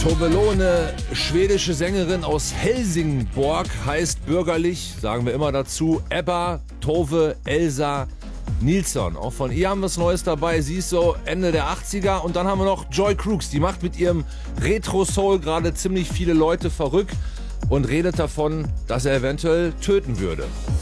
Tove, schwedische Sängerin aus Helsingborg, heißt bürgerlich, sagen wir immer dazu, Ebba Tove Elsa Nilsson. Auch von ihr haben wir was Neues dabei. Sie ist so Ende der 80er. Und dann haben wir noch Joy Crooks. Die macht mit ihrem Retro-Soul gerade ziemlich viele Leute verrückt und redet davon, dass er eventuell töten würde.